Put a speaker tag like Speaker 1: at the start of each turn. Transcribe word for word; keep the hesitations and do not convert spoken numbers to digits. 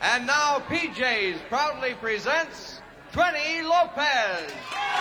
Speaker 1: And now P J's proudly presents Trini Lopez.